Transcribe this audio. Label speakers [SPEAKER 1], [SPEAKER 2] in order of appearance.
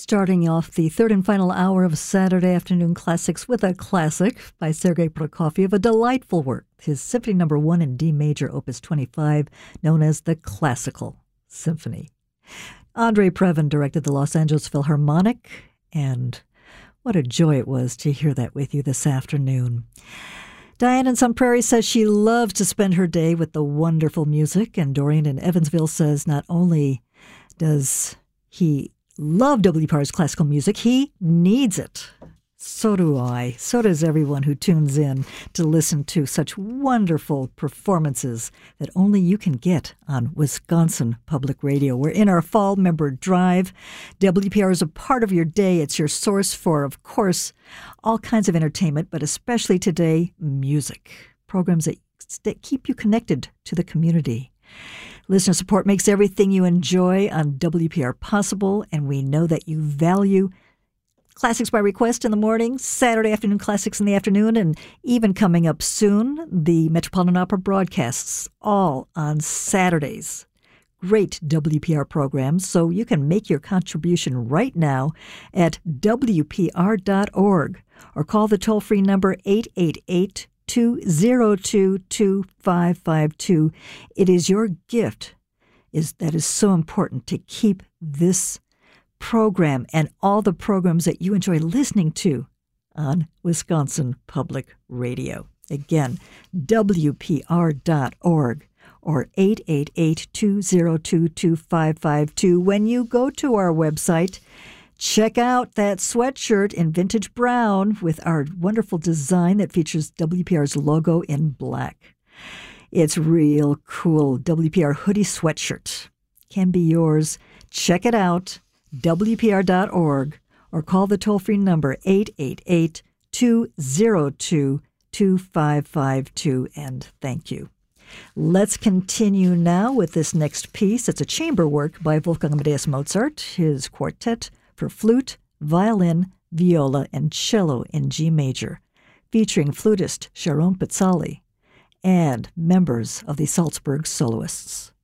[SPEAKER 1] Starting off the third and final hour of Saturday Afternoon Classics with a classic by Sergei Prokofiev, a delightful work, his Symphony No. 1 in D major, Opus 25, known as the Classical Symphony. Andre Previn directed the Los Angeles Philharmonic, and what a joy it was to hear that with you this afternoon. Diane in Sun Prairie says she loves to spend her day with the wonderful music, and Dorian in Evansville says not only does he love WPR's classical music, he needs it. So do I. So does everyone who tunes in to listen to such wonderful performances that only you can get on Wisconsin Public Radio. We're in our fall member drive. WPR is a part of your day. It's your source for, of course, all kinds of entertainment, but especially today, music. Programs that keep you connected to the community. Listener support makes everything you enjoy on WPR possible, and we know that you value Classics by Request in the morning, Saturday Afternoon Classics in the afternoon, and even coming up soon, the Metropolitan Opera broadcasts, all on Saturdays. Great WPR programs, so you can make your contribution right now at WPR.org or call the toll-free number 888-202-2552. It is your gift that is so important to keep this program and all the programs that you enjoy listening to on Wisconsin Public Radio. Again, WPR.org or 888-202-2552. When you go to our website, check out that sweatshirt in vintage brown with our wonderful design that features WPR's logo in black. It's real cool. WPR hoodie sweatshirt can be yours. Check it out, WPR.org, or call the toll-free number 888-202-2552, and thank you. Let's continue now with this next piece. It's a chamber work by Wolfgang Amadeus Mozart, his quartet for flute, violin, viola, and cello in G major, featuring flutist Sharon Pizzali and members of the Salzburg Soloists.